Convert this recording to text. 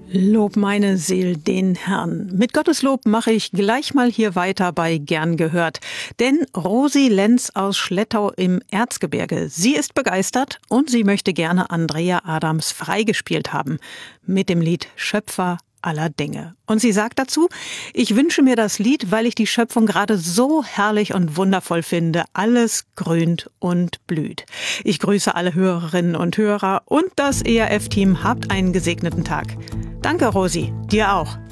Lob meine Seel den Herrn. Mit Gottes Lob mache ich gleich mal hier weiter bei Gern gehört. Denn Rosi Lenz aus Schlettau im Erzgebirge, sie ist begeistert und sie möchte gerne Andrea Adams freigespielt haben. Mit dem Lied Schöpfer aller Dinge. Und sie sagt dazu, ich wünsche mir das Lied, weil ich die Schöpfung gerade so herrlich und wundervoll finde. Alles grünt und blüht. Ich grüße alle Hörerinnen und Hörer und das ERF-Team. Habt einen gesegneten Tag. Danke, Rosi. Dir auch.